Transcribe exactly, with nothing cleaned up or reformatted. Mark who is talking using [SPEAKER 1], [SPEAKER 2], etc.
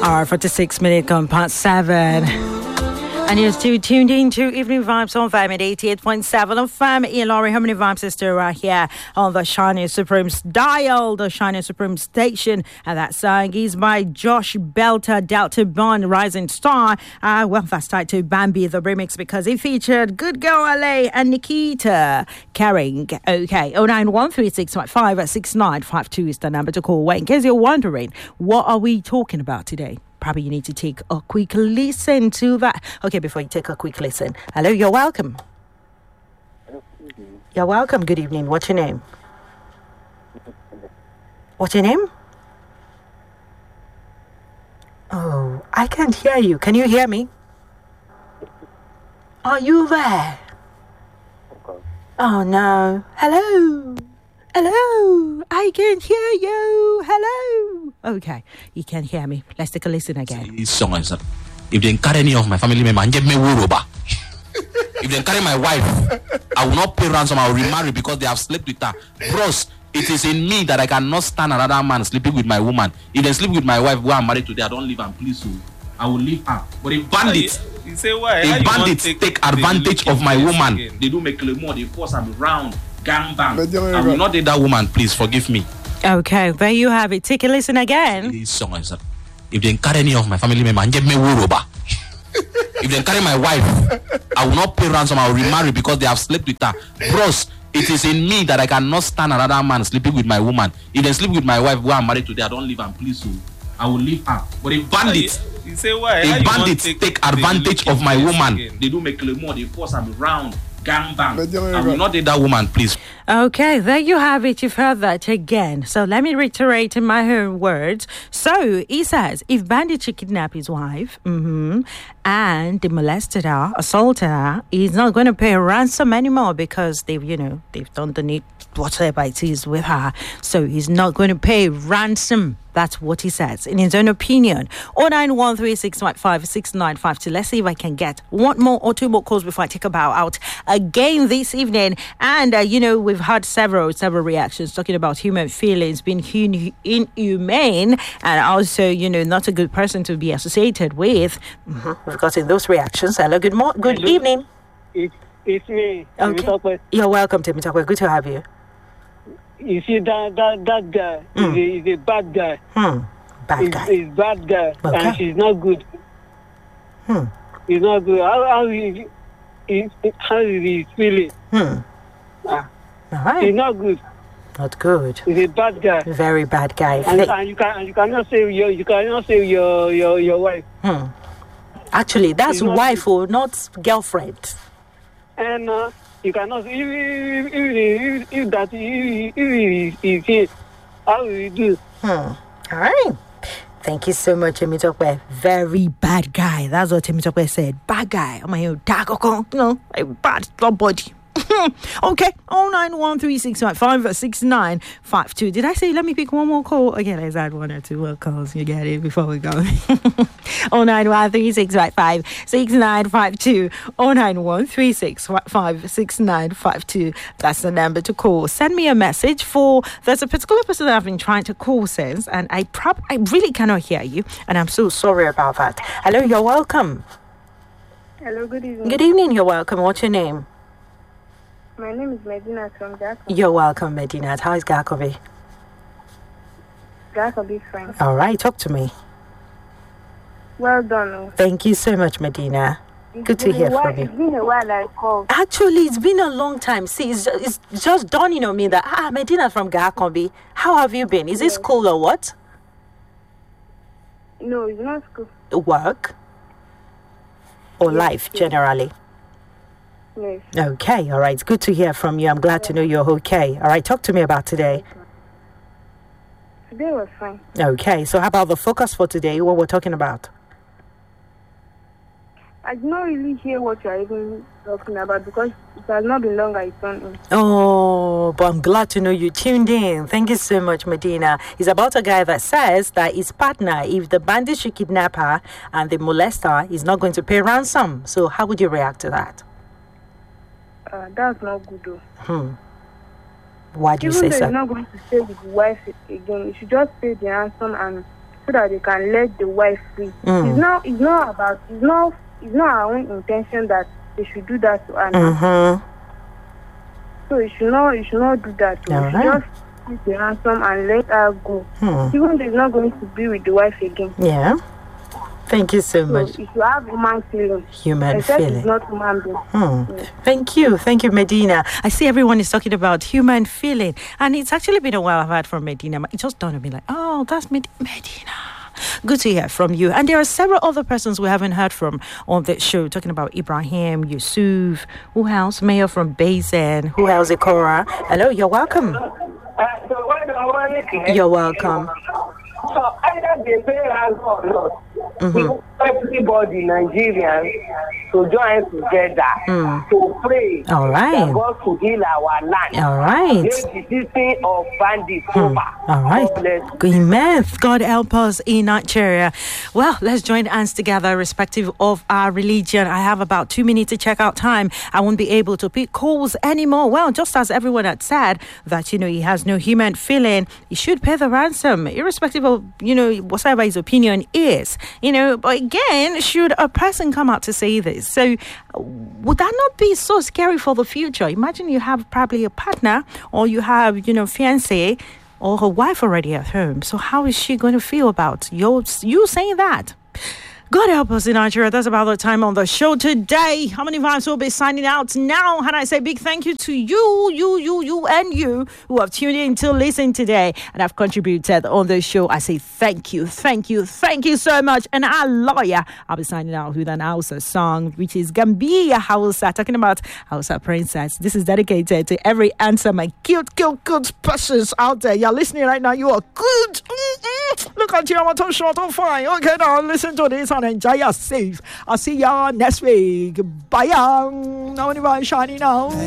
[SPEAKER 1] hour, forty-six minutes gone past seven. And you're still tuned in to Evening Vibes on F M at eighty-eight point seven of F M. Ian Laurie, how many vibes is still right here on the Shining Supremes dial, the Shining Supreme station. And that song is by Josh Belter, Delta Bond, Rising Star. Uh, well, that's tied to Bambi, the remix, because it featured Good Girl L A and Nikita Carring. Okay, oh nine one three six five six nine five two is the number to call. Wait, in case you're wondering, what are we talking about today? Probably you need to take a quick listen to that. Okay, before you take a quick listen. Hello, you're welcome. You're welcome. Good evening. What's your name? What's your name? Oh, I can't hear you. Can you hear me? Are you there? Oh, no. Hello. Hello. I can't hear you. Hello. Okay, you can hear me. Let's take a listen again.
[SPEAKER 2] These songs, if they carry any of my family member and get me wuroba. If they carry my wife, I will not pay ransom. I will remarry because they have slept with her. Bros, it is in me that I cannot stand another man sleeping with my woman. If they sleep with my wife who I'm married today, I don't leave and please so I will leave her. But if bandits,
[SPEAKER 3] you, you say why?
[SPEAKER 2] if bandits
[SPEAKER 3] take,
[SPEAKER 2] take advantage of my woman,
[SPEAKER 3] again?
[SPEAKER 2] They do make more, they force her around, gang bang. I will not date that woman, please forgive me.
[SPEAKER 1] Okay, there you have it. Take a listen again.
[SPEAKER 2] These songs, if they carry any of my family member and get me wuroba. If they carry my wife, I will not pay ransom. I will remarry because they have slept with her. Bros, it is in me that I cannot stand another man sleeping with my woman. If they sleep with my wife who I'm married today, I don't leave and please so I will leave her. But if bandits,
[SPEAKER 3] you, you say why?
[SPEAKER 2] if bandits
[SPEAKER 3] take,
[SPEAKER 2] take advantage of my woman,
[SPEAKER 3] again?
[SPEAKER 2] They do make more, they force her around. Gang bang. I will not date that woman, please.
[SPEAKER 1] Okay, there you have it. You've heard that again. So let me reiterate in my own words. So he says, if bandits kidnap his wife, mm-hmm, and they molested her, assaulted her, he's not going to pay a ransom anymore because they've, you know, they've done the need, whatever it is with her. So he's not going to pay ransom. That's what he says in his own opinion. oh nine one three six five six nine five two. Let's see if I can get one more or two more calls before I take a bow out again this evening. And, uh, you know, we've had several, several reactions talking about human feelings being hun- inhumane and also, you know, not a good person to be associated with. Mm-hmm. We've gotten those reactions. Hello, good morning, good
[SPEAKER 4] Hello.
[SPEAKER 1] evening.
[SPEAKER 4] It, it's me.
[SPEAKER 1] Okay. You're welcome, Timmy Talkway. Good to have you.
[SPEAKER 4] You see, that that, that guy mm. is, a, is a bad guy.
[SPEAKER 1] Hmm. Bad
[SPEAKER 4] he's,
[SPEAKER 1] guy.
[SPEAKER 4] He's bad guy.
[SPEAKER 1] Okay.
[SPEAKER 4] And she's not good.
[SPEAKER 1] Hmm.
[SPEAKER 4] He's not good. How, how, he, he, how is he feeling?
[SPEAKER 1] Hmm.
[SPEAKER 4] Ah.
[SPEAKER 1] All right.
[SPEAKER 4] He's not good.
[SPEAKER 1] Not good.
[SPEAKER 4] He's a bad guy.
[SPEAKER 1] Very bad guy.
[SPEAKER 4] And, and you can and you cannot save your you cannot save your your, your wife.
[SPEAKER 1] Hmm. Actually, that's wife or not girlfriend.
[SPEAKER 4] And uh, you cannot if if, if, if, if that if, if he is here, how will you do?
[SPEAKER 1] Hmm. All right. Thank you so much, Timmy Talkway. Very bad guy. That's what Timmy Talkway said. Bad guy. I'm a dark, you know, a bad body. Okay, oh nine one three six five six nine five two. Did I say let me pick one more call? Okay, let's add one or two more calls. You get it before we go. oh nine one three six five six nine five two. oh nine one three six five six nine five two. That's the number to call. Send me a message for there's a particular person that I've been trying to call since, and I prob I really cannot hear you, and I'm so sorry about that. Hello, you're welcome.
[SPEAKER 5] Hello, good evening.
[SPEAKER 1] Good evening, you're welcome. What's your name?
[SPEAKER 5] My name is Medina from Gakobi.
[SPEAKER 1] You're welcome, Medina. How is Gakobi?
[SPEAKER 5] Gakobi, fine.
[SPEAKER 1] All right, talk to me.
[SPEAKER 5] Well done.
[SPEAKER 1] Thank you so much, Medina.
[SPEAKER 5] It's
[SPEAKER 1] Good to hear
[SPEAKER 5] while,
[SPEAKER 1] from you.
[SPEAKER 5] It's been a while I called.
[SPEAKER 1] Actually, it's been a long time. See, it's, it's just dawning on me that, ah, Medina from Gakobi. How have you been? Is it yes. school or what?
[SPEAKER 5] No, it's not school.
[SPEAKER 1] Work? Or yes, life, yes. generally?
[SPEAKER 5] Yes.
[SPEAKER 1] Okay, all right. It's good to hear from you. I'm glad yes. to know you're okay. All right, talk to me about today.
[SPEAKER 5] Today was fine.
[SPEAKER 1] Okay, so how about the focus for today? What we're talking about?
[SPEAKER 5] I did not really hear what you're even talking about because it has not been long I tuned in.
[SPEAKER 1] Oh, but I'm glad to know you tuned in. Thank you so much, Medina. It's about a guy that says that his partner, if the bandits should kidnap her and they molest her, he's not going to pay ransom. So how would you react to that?
[SPEAKER 5] Uh, that's not good though.
[SPEAKER 1] Hmm. Why do you
[SPEAKER 5] Even
[SPEAKER 1] say
[SPEAKER 5] though
[SPEAKER 1] so?
[SPEAKER 5] He's not going to stay with his wife again. You should just pay the ransom and so that they can let the wife free.
[SPEAKER 1] Mm.
[SPEAKER 5] It's not it's not about it's not it's not our own intention that they should do that to her.
[SPEAKER 1] Mm-hmm.
[SPEAKER 5] So you should not you should not do that. You
[SPEAKER 1] All
[SPEAKER 5] should
[SPEAKER 1] right.
[SPEAKER 5] just take the ransom and let her go.
[SPEAKER 1] Hmm.
[SPEAKER 5] Even though he's not going to be with the wife again.
[SPEAKER 1] Yeah. Thank you so
[SPEAKER 5] So
[SPEAKER 1] much.
[SPEAKER 5] you should have human feeling.
[SPEAKER 1] Human
[SPEAKER 5] Except
[SPEAKER 1] feeling.
[SPEAKER 5] it's not human being.
[SPEAKER 1] Hmm.
[SPEAKER 5] Yeah.
[SPEAKER 1] Thank you. Thank you, Medina. I see everyone is talking about human feeling. And it's actually been a while I've heard from Medina. It just dawned on me like, oh, that's Med- Medina. Good to hear from you. And there are several other persons we haven't heard from on the show, talking about Ibrahim, Yusuf, who else? Mayor from Basin, who else? Ikora. Hello, you're welcome. You're welcome.
[SPEAKER 3] So either they pay us or not.
[SPEAKER 1] Mhm.
[SPEAKER 3] We want everybody, Nigerians, to join together
[SPEAKER 1] Mm.
[SPEAKER 3] to pray
[SPEAKER 1] All right.
[SPEAKER 3] that God to heal our land.
[SPEAKER 1] All right.
[SPEAKER 3] Let the system of bandits over.
[SPEAKER 1] All right.
[SPEAKER 3] God bless you.
[SPEAKER 1] Amen. God help us in Nigeria. Well, let's join hands together, respective of our religion. I have about two minutes to check out time. I won't be able to pick calls anymore. Well, just as everyone had said that, you know, he has no human feeling, he should pay the ransom, irrespective of, you know, whatever his opinion is. You know, but again, should a person come out to say this? So, would that not be so scary for the future? Imagine you have probably a partner, or you have, you know, fiance or her wife already at home. So how is she going to feel about you, you saying that? God help us in Nigeria. That's about the time on the show today. How many vibes will be signing out now? And I say big thank you to you, you, you, you, and you who have tuned in to listen today and have contributed on the show. I say thank you, thank you, thank you so much. And our lawyer, I'll be signing out with an Hausa song, which is Gambia Hausa, talking about Hausa princess. This is dedicated to every answer, my cute, cute, cute persons out there. You're listening right now. You are good. Mm-mm. Look at you. I'm too short, too fine. Okay, now listen to this and enjoy yourself. I'll see y'all next week. Bye. Now, shining now.